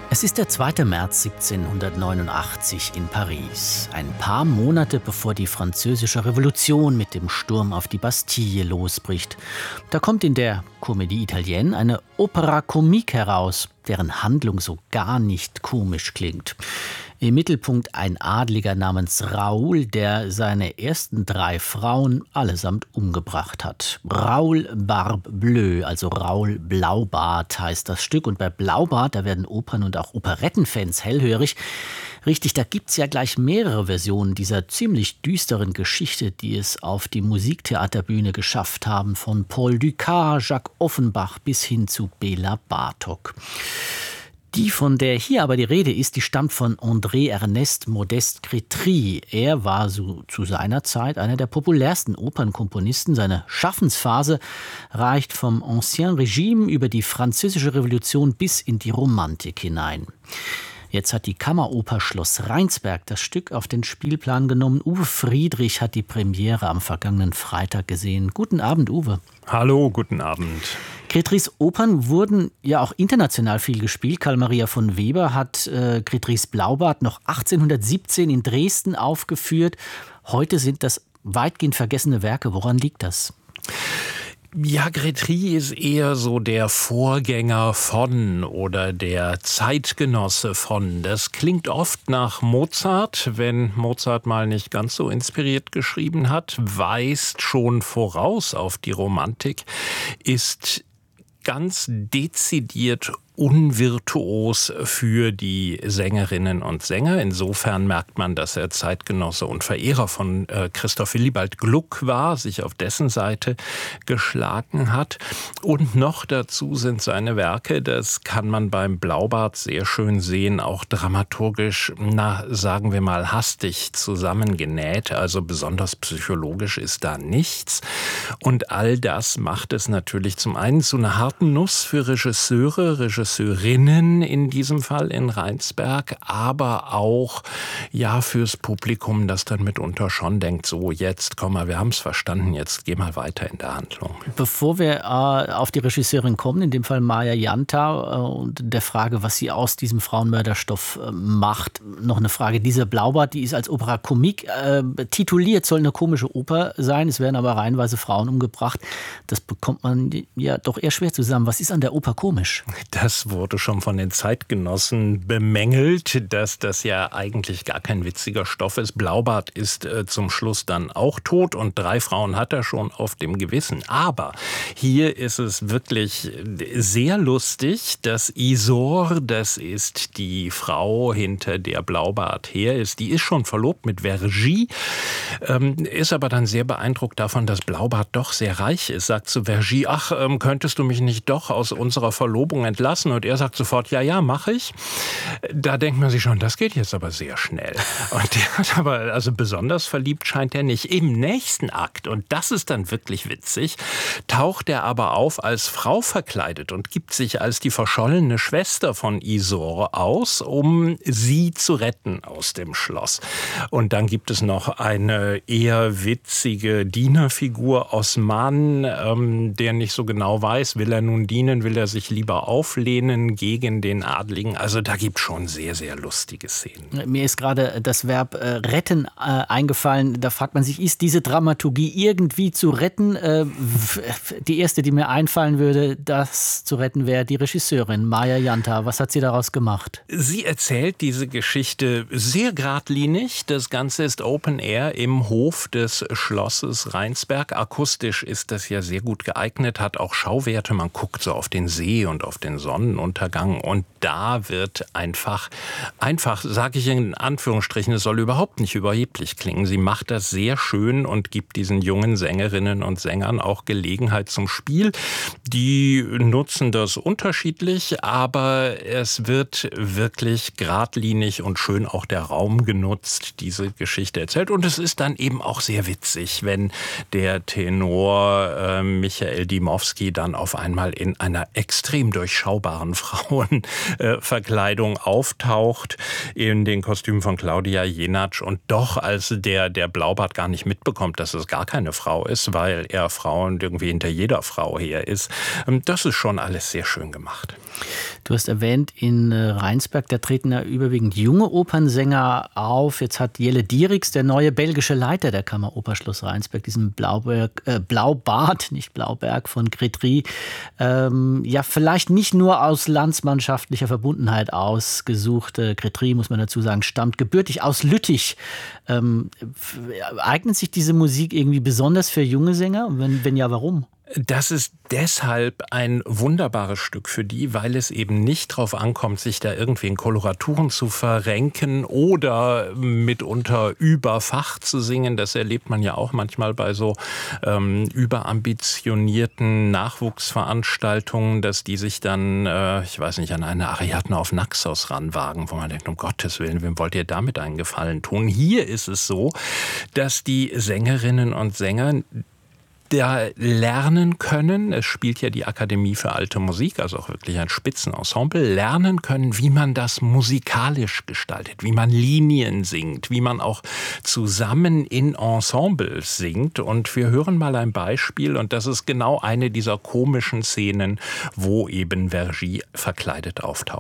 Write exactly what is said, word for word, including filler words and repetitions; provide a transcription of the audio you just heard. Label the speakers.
Speaker 1: Es ist der zweite März siebzehnhundertneunundachtzig in Paris, ein paar Monate bevor die Französische Revolution mit dem Sturm auf die Bastille losbricht. Da kommt in der Comédie Italienne eine Opera Comique heraus, deren Handlung so gar nicht komisch klingt. Im Mittelpunkt ein Adliger namens Raoul, der seine ersten drei Frauen allesamt umgebracht hat. Raoul Barbe Bleue, also Raoul Blaubart heißt das Stück. Und bei Blaubart, da werden Opern- und auch Operettenfans hellhörig. Richtig, da gibt's ja gleich mehrere Versionen dieser ziemlich düsteren Geschichte, die es auf die Musiktheaterbühne geschafft haben, von Paul Dukas, Jacques Offenbach bis hin zu Bela Bartok. Die, von der hier aber die Rede ist, die stammt von André Ernest Modeste Grétry. Er war so zu seiner Zeit einer der populärsten Opernkomponisten. Seine Schaffensphase reicht vom Ancien Régime über die Französische Revolution bis in die Romantik hinein. Jetzt hat die Kammeroper Schloss Rheinsberg das Stück auf den Spielplan genommen. Uwe Friedrich hat die Premiere am vergangenen Freitag gesehen. Guten Abend, Uwe.
Speaker 2: Hallo, guten Abend.
Speaker 1: Grétrys Opern wurden ja auch international viel gespielt. Karl Maria von Weber hat äh, Grétrys Blaubart noch achtzehnhundertsiebzehn in Dresden aufgeführt. Heute sind das weitgehend vergessene Werke. Woran liegt das?
Speaker 2: Ja, Grétry ist eher so der Vorgänger von oder der Zeitgenosse von. Das klingt oft nach Mozart, wenn Mozart mal nicht ganz so inspiriert geschrieben hat, weist schon voraus auf die Romantik, ist ganz dezidiert unvirtuos für die Sängerinnen und Sänger. Insofern merkt man, dass er Zeitgenosse und Verehrer von äh, Christoph Willibald Gluck war, sich auf dessen Seite geschlagen hat. Und noch dazu sind seine Werke, das kann man beim Blaubart sehr schön sehen, auch dramaturgisch, na, sagen wir mal, hastig zusammengenäht. Also besonders psychologisch ist da nichts. Und all das macht es natürlich zum einen zu einer harten Nuss für Regisseure, Regisseure Regisseurinnen in diesem Fall in Rheinsberg, aber auch ja fürs Publikum, das dann mitunter schon denkt, so jetzt komm mal, wir haben es verstanden, jetzt geh mal weiter in der Handlung.
Speaker 1: Bevor wir äh, auf die Regisseurin kommen, in dem Fall Maja Janta, äh, und der Frage, was sie aus diesem Frauenmörderstoff äh, macht, noch eine Frage. Diese Blaubart, die ist als Opera Comique äh, tituliert, soll eine komische Oper sein, es werden aber reihenweise Frauen umgebracht. Das bekommt man ja doch eher schwer zusammen. Was ist an der Oper komisch?
Speaker 2: Das wurde schon von den Zeitgenossen bemängelt, dass das ja eigentlich gar kein witziger Stoff ist. Blaubart ist äh, zum Schluss dann auch tot und drei Frauen hat er schon auf dem Gewissen. Aber hier ist es wirklich sehr lustig, dass Isor, das ist die Frau, hinter der Blaubart her ist, die ist schon verlobt mit Vergy, ähm, ist aber dann sehr beeindruckt davon, dass Blaubart doch sehr reich ist. Sagt zu Vergy, ach, ähm, könntest du mich nicht doch aus unserer Verlobung entlassen? Und er sagt sofort, ja, ja, mache ich. Da denkt man sich schon, das geht jetzt aber sehr schnell. Und der hat aber, also besonders verliebt scheint er nicht. Im nächsten Akt, und das ist dann wirklich witzig, taucht er aber auf als Frau verkleidet und gibt sich als die verschollene Schwester von Isor aus, um sie zu retten aus dem Schloss. Und dann gibt es noch eine eher witzige Dienerfigur, Osman, ähm, der nicht so genau weiß, will er nun dienen, will er sich lieber auflehnen gegen den Adligen. Also da gibt es schon sehr, sehr lustige Szenen.
Speaker 1: Mir ist gerade das Verb äh, retten äh, eingefallen. Da fragt man sich, ist diese Dramaturgie irgendwie zu retten? Äh, die erste, die mir einfallen würde, das zu retten, wäre die Regisseurin Maja Janta. Was hat sie daraus gemacht?
Speaker 2: Sie erzählt diese Geschichte sehr geradlinig. Das Ganze ist Open Air im Hof des Schlosses Rheinsberg. Akustisch ist das ja sehr gut geeignet, hat auch Schauwerte. Man guckt so auf den See und auf den Sonnenuntergang und da wird einfach, einfach, sage ich in Anführungsstrichen, es soll überhaupt nicht überheblich klingen. Sie macht das sehr schön und gibt diesen jungen Sängerinnen und Sängern auch Gelegenheit zum Spiel. Die nutzen das unterschiedlich, aber es wird wirklich geradlinig und schön auch der Raum genutzt, diese Geschichte erzählt. Und es ist dann eben auch sehr witzig, wenn der Tenor äh, Michael Dimowski dann auf einmal in einer extrem durchschaubaren Frauenverkleidung auftaucht, in den Kostümen von Claudia Jenatsch und doch als der, der Blaubart gar nicht mitbekommt, dass es gar keine Frau ist, weil er Frau und irgendwie hinter jeder Frau her ist. Das ist schon alles sehr schön gemacht.
Speaker 1: Du hast erwähnt, in Rheinsberg, da treten ja überwiegend junge Opernsänger auf. Jetzt hat Jelle Dieriks, der neue belgische Leiter der Kammeroper Schloss Rheinsberg, diesen Blauberg, äh, Blaubart, nicht Blauberg, von Grétry, ähm, ja vielleicht nicht nur aus landsmannschaftlicher Verbundenheit ausgesucht. Äh, Grétry, muss man dazu sagen, stammt gebürtig aus Lüttich. Ähm, eignet sich diese Musik irgendwie besonders für junge Sänger? Wenn, wenn ja, warum?
Speaker 2: Das ist deshalb ein wunderbares Stück für die, weil es eben nicht darauf ankommt, sich da irgendwie in Koloraturen zu verrenken oder mitunter überfach zu singen. Das erlebt man ja auch manchmal bei so ähm, überambitionierten Nachwuchsveranstaltungen, dass die sich dann, äh, ich weiß nicht, an eine Ariadne auf Naxos ranwagen, wo man denkt, um Gottes Willen, wem wollt ihr damit einen Gefallen tun? Hier ist es so, dass die Sängerinnen und Sänger da lernen können, es spielt ja die Akademie für Alte Musik, also auch wirklich ein Spitzenensemble, lernen können, wie man das musikalisch gestaltet, wie man Linien singt, wie man auch zusammen in Ensembles singt. Und wir hören mal ein Beispiel, und das ist genau eine dieser komischen Szenen, wo eben Vergy verkleidet auftaucht.